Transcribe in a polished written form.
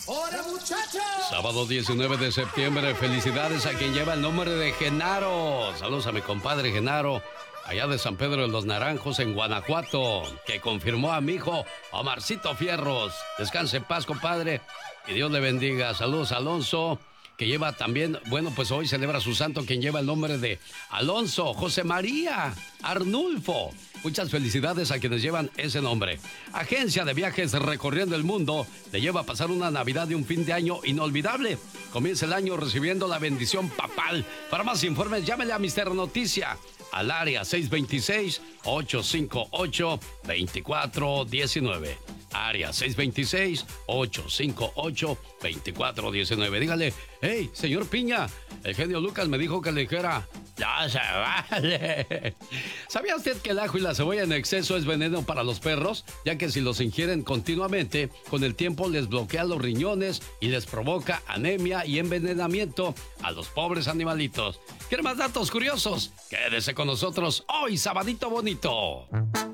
¡Hola, muchachos! Sábado 19 de septiembre, felicidades a quien lleva el nombre de Genaro. Saludos a mi compadre Genaro, allá de San Pedro de los Naranjos, en Guanajuato, que confirmó a mi hijo Omarcito Fierros. Descanse en paz, compadre, y Dios le bendiga. Saludos a Alonso, que lleva también, bueno, pues hoy celebra su santo, quien lleva el nombre de Alonso José María Arnulfo. Muchas felicidades a quienes llevan ese nombre. Agencia de Viajes Recorriendo el Mundo le lleva a pasar una Navidad y un fin de año inolvidable. Comienza el año recibiendo la bendición papal. Para más informes, llámele a Mister Noticia al área 626-858-2419. Área 626-858-2419. Dígale, hey, señor Piña, el genio Lucas me dijo que le dijera, ya se vale. ¿Sabía usted que el ajo y la cebolla en exceso es veneno para los perros? Ya que si los ingieren continuamente, con el tiempo les bloquea los riñones y les provoca anemia y envenenamiento a los pobres animalitos. ¿Quiere más datos curiosos? Quédese con nosotros hoy, sabadito bonito.